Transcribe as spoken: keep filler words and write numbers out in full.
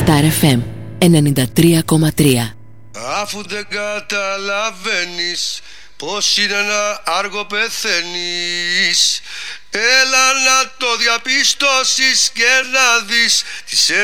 Star εφ εμ ενενήντα τρία κόμμα τρία. Αφού δεν καταλαβαίνεις πως είναι να άργο πεθαίνεις, έλα να το διαπιστώσεις και να δεις τις